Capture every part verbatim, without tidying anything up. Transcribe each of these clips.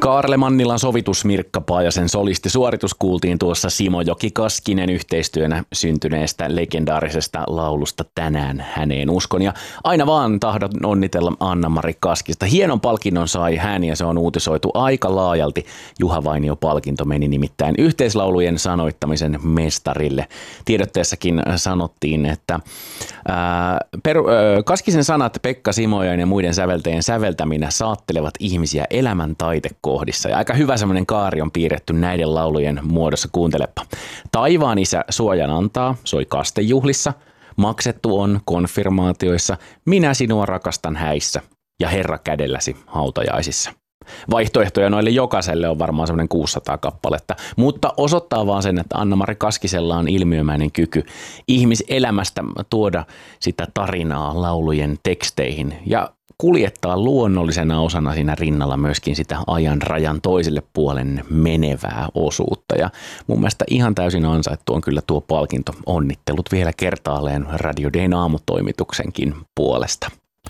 Kaarle Mannilan sovitus Mirkka Paajasen solistisuoritus kuultiin tuossa Simo Joki-Kaskinen yhteistyönä syntyneestä legendaarisesta laulusta Tänään häneen uskon. Ja aina vaan tahdon onnitella Anna-Mari Kaskista. Hienon palkinnon sai hän ja se on uutisoitu aika laajalti. Juha Vainio-palkinto meni nimittäin yhteislaulujen sanoittamisen mestarille. Tiedotteessakin sanottiin, että ää, per, ää, Kaskisen sanat Pekka Simojan ja muiden säveltäjien säveltäminä saattelevat ihmisiä elämän taitekohdissa. Ja aika hyvä semmoinen kaari on piirretty näiden laulujen muodossa. Kuuntelepa. Taivaan isä suojan antaa, soi kastejuhlissa. Maksettu on konfirmaatioissa. Minä sinua rakastan häissä ja Herra kädelläsi hautajaisissa. Vaihtoehtoja noille jokaiselle on varmaan semmoinen kuusisataa kappaletta, mutta osoittaa vaan sen, että Anna-Mari Kaskisella on ilmiömäinen kyky ihmiselämästä tuoda sitä tarinaa laulujen teksteihin ja kuljettaa luonnollisena osana siinä rinnalla myöskin sitä ajan rajan toiselle puolen menevää osuutta. Ja mun mielestä ihan täysin ansaittu on kyllä tuo palkinto. Onnittelut vielä kertaalleen Radio Dayn aamutoimituksenkin puolesta.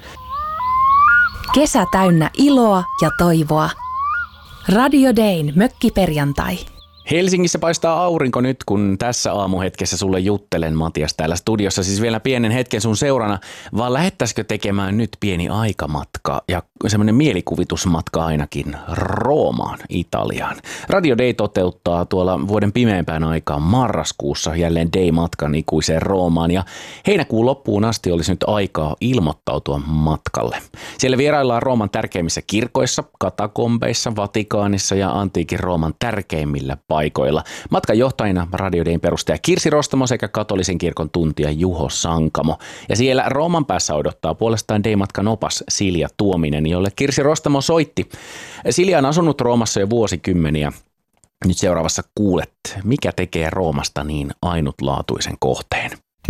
Kesä täynnä iloa ja toivoa. Radio Dayn mökkiperjantai. Helsingissä paistaa aurinko nyt, kun tässä aamuhetkessä sulle juttelen, Matias, täällä studiossa. Siis vielä pienen hetken sun seurana, vaan lähettäisikö tekemään nyt pieni aikamatka ja semmoinen mielikuvitusmatka ainakin Roomaan, Italiaan. Radio Day toteuttaa tuolla vuoden pimeimpään aikaan marraskuussa jälleen Day-matkan ikuiseen Roomaan ja heinäkuun loppuun asti olisi nyt aikaa ilmoittautua matkalle. Siellä vieraillaan Rooman tärkeimmissä kirkoissa, katakombeissa, Vatikaanissa ja antiikin Rooman tärkeimmillä paikoilla. Matkan johtajina Radio Dayn perustaja Kirsi Rostamo sekä katolisen kirkon tuntija Juho Sankamo. Ja siellä Rooman päässä odottaa puolestaan Day-matkan opas Silja Tuominen, jolle Kirsi Rostamo soitti. Silja on asunut Roomassa jo vuosikymmeniä. Nyt seuraavassa kuulet, mikä tekee Roomasta niin ainutlaatuisen kohteen.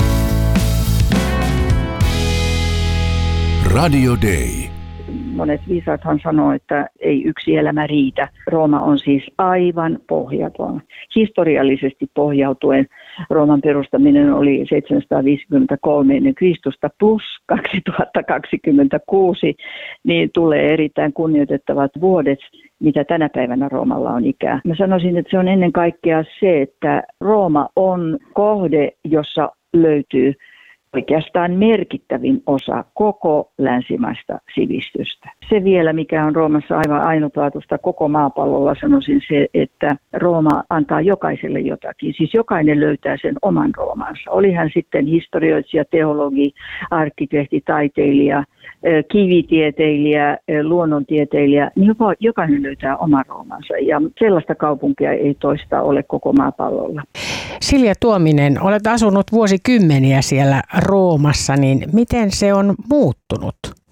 Radio Day. Monet viisaathan sanoo, että ei yksi elämä riitä. Rooma on siis aivan pohjaton. Historiallisesti pohjautuen Rooman perustaminen oli seitsemänsataaviisikymmentäkolme ennen Kristusta plus kaksituhattakaksikymmentäkuusi, niin tulee erittäin kunnioitettavat vuodet, mitä tänä päivänä Roomalla on ikää. Mä sanoisin, että se on ennen kaikkea se, että Rooma on kohde, jossa löytyy oikeastaan merkittävin osa koko länsimaista sivistystä. Se vielä, mikä on Roomassa aivan ainutlaatuista koko maapallolla, sanoisin se, että Rooma antaa jokaiselle jotakin. Siis jokainen löytää sen oman Roomansa. Oli hän sitten historioitsija, teologi, arkkitehti, taiteilija, kivitieteilijä, luonnontieteilijä, niin jokainen löytää oman Roomansa. Ja sellaista kaupunkia ei toista ole koko maapallolla. Silja Tuominen, olet asunut vuosikymmeniä siellä Roomassa, niin miten se on muuttunut?